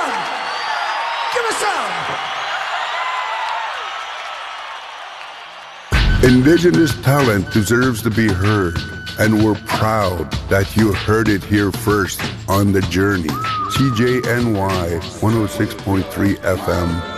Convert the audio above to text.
some. Give us some. Indigenous talent deserves to be heard, and we're proud that you heard it here first on The Journey. CJNY 106.3 FM